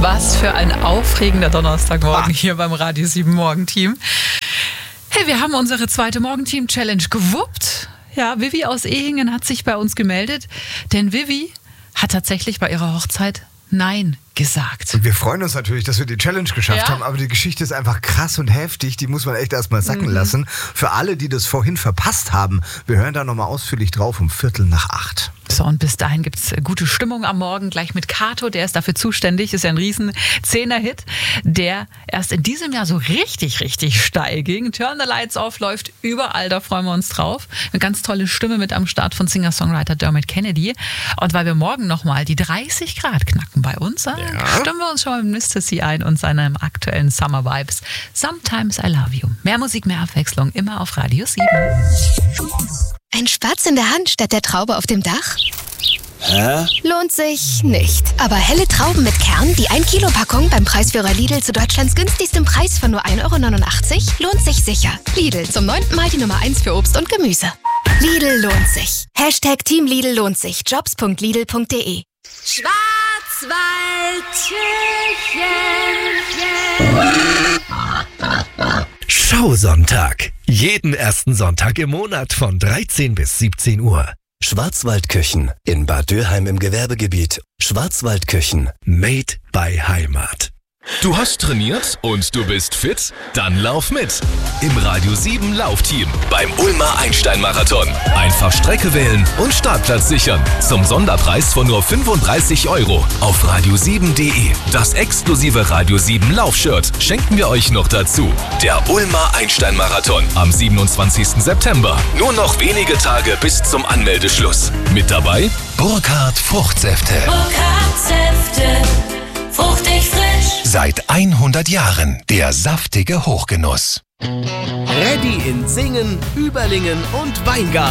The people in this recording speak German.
Was für ein aufregender Donnerstagmorgen hier beim Radio 7 Morgenteam. Hey, wir haben unsere zweite Morgenteam-Challenge gewuppt. Ja, Vivi aus Ehingen hat sich bei uns gemeldet, denn Vivi hat tatsächlich bei ihrer Hochzeit Nein gesagt. Und wir freuen uns natürlich, dass wir die Challenge geschafft haben, aber die Geschichte ist einfach krass und heftig, die muss man echt erstmal sacken lassen. Für alle, die das vorhin verpasst haben, wir hören da nochmal ausführlich drauf um 7:45. So, und bis dahin gibt's gute Stimmung am Morgen, gleich mit Kato, der ist dafür zuständig, ist ja ein riesen 10er-Hit, der erst in diesem Jahr so richtig steil ging. Turn the Lights Off läuft überall, da freuen wir uns drauf. Eine ganz tolle Stimme mit am Start von Singer-Songwriter Dermot Kennedy. Und weil wir morgen nochmal die 30 Grad knacken bei uns, stimmen wir uns schon mal mit Mr. C ein und seinem aktuellen Summer Vibes. Sometimes I Love You. Mehr Musik, mehr Abwechslung, immer auf Radio 7. Ein Spatz in der Hand statt der Traube auf dem Dach? Hä? Lohnt sich nicht. Aber helle Trauben mit Kern, die 1 Kilo Packung beim Preisführer Lidl zu Deutschlands günstigstem Preis von nur 1,89 € lohnt sich sicher. Lidl, zum 9. Mal die Nummer 1 für Obst und Gemüse. Lidl lohnt sich. Hashtag Team Lidl lohnt sich. Jobs.lidl.de. Schausonntag. Jeden ersten Sonntag im Monat von 13 bis 17 Uhr. Schwarzwaldküchen in Bad Dürheim im Gewerbegebiet. Schwarzwaldküchen. Made by Heimat. Du hast trainiert und du bist fit? Dann lauf mit im Radio 7 Laufteam beim Ulmer Einstein-Marathon. Einfach Strecke wählen und Startplatz sichern. Zum Sonderpreis von nur 35 € auf radio7.de. Das exklusive Radio 7 Laufshirt schenken wir euch noch dazu. Der Ulmer Einstein-Marathon am 27. September. Nur noch wenige Tage bis zum Anmeldeschluss. Mit dabei Burkhardt Fruchtsäfte. Burkhardt Säfte, fruchtig frisch. Seit 100 Jahren der saftige Hochgenuss. Ready in Singen, Überlingen und Weingarten.